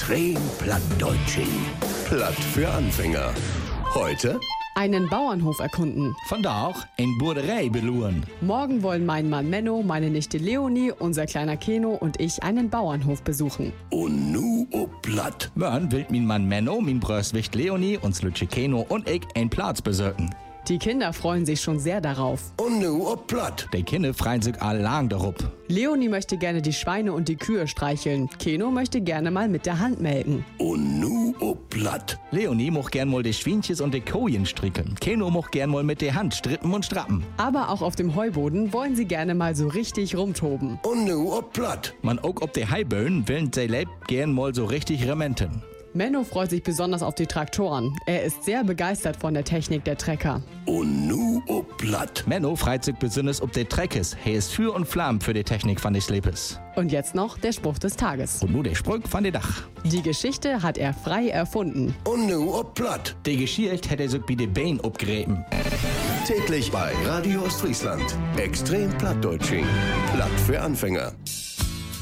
Extrem Plattdeutsching. Platt für Anfänger. Heute einen Bauernhof erkunden. Von da auch in Burderei beluren. Morgen wollen mein Mann Menno, meine Nichte Leonie, unser kleiner Keno und ich einen Bauernhof besuchen. und nu Platt. Morgen will mein Mann Menno, mein Bröswicht Leonie, uns Lütsche Keno und ich einen Platz besöken. Die Kinder freuen sich schon sehr darauf. Und nu Platt. Die Kinder freuen sich allang darauf. Leonie möchte gerne die Schweine und die Kühe streicheln. Keno möchte gerne mal mit der Hand melken. Und nu Platt. Leonie mocht gern mal die Schwienches und die Kojen stricken. Keno mocht gern mal mit der Hand strippen und strappen. Aber auch auf dem Heuboden wollen sie gerne mal so richtig rumtoben. Und nu Platt. Man auch ob die Heiböen willen sie lebt gern mal so richtig rementen. Menno freut sich besonders auf die Traktoren. Er ist sehr begeistert von der Technik der Trecker. Und nu Platt. Menno freut sich besonders ob der Treckes. Er ist für und Flamm für die Technik von des Slepes. Und jetzt noch der Spruch des Tages. Und nur der Spruch von der Dach. Die Geschichte hat er frei erfunden. Und nu Platt. Die Geschichte hätte sich bei den Beinen abgräben. Täglich bei Radio Ostfriesland. Extrem Plattdeutsching. Platt für Anfänger.